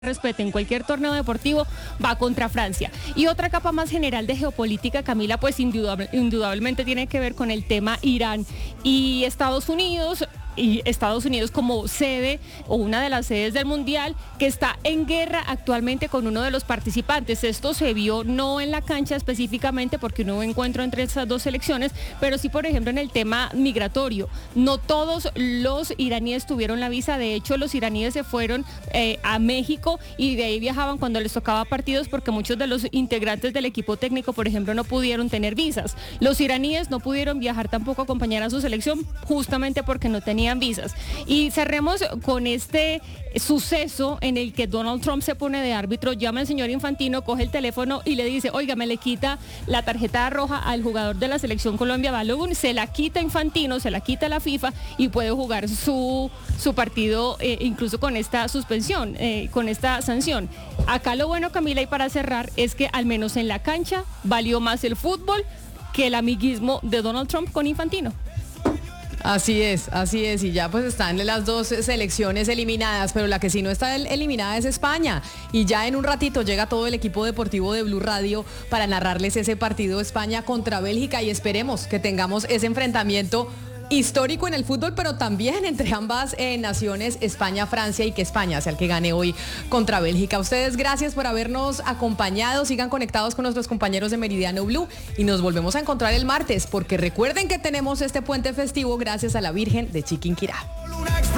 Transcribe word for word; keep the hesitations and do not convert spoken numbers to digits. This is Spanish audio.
respete en cualquier torneo deportivo va contra Francia. Y otra capa más general de geopolítica, Camila, pues indudable, indudablemente tiene que ver con el tema Irán y Estados Unidos. Y Estados Unidos como sede o una de las sedes del Mundial, que está en guerra actualmente con uno de los participantes. Esto se vio no en la cancha específicamente porque no hubo encuentro entre esas dos selecciones, pero sí, por ejemplo, en el tema migratorio. No todos los iraníes tuvieron la visa. De hecho, los iraníes se fueron eh, a México y de ahí viajaban cuando les tocaba partidos, porque muchos de los integrantes del equipo técnico, por ejemplo, no pudieron tener visas. Los iraníes no pudieron viajar tampoco a acompañar a su selección justamente porque no tenían visas. Y cerremos con este suceso en el que Donald Trump se pone de árbitro, llama al señor Infantino, coge el teléfono y le dice, oiga, me le quita la tarjeta roja al jugador de la selección Colombia, Balogun, se la quita Infantino, se la quita la FIFA y puede jugar su, su partido eh, incluso con esta suspensión, eh, con esta sanción. Acá lo bueno, Camila, y para cerrar, es que al menos en la cancha valió más el fútbol que el amiguismo de Donald Trump con Infantino. Así es, así es, y ya pues están las dos selecciones eliminadas, pero la que sí no está eliminada es España, y ya en un ratito llega todo el equipo deportivo de Blue Radio para narrarles ese partido España contra Bélgica, y esperemos que tengamos ese enfrentamiento histórico en el fútbol, pero también entre ambas eh, naciones, España-Francia, y que España sea el que gane hoy contra Bélgica. Ustedes, gracias por habernos acompañado, sigan conectados con nuestros compañeros de Meridiano Blue y nos volvemos a encontrar el martes, porque recuerden que tenemos este puente festivo gracias a la Virgen de Chiquinquirá.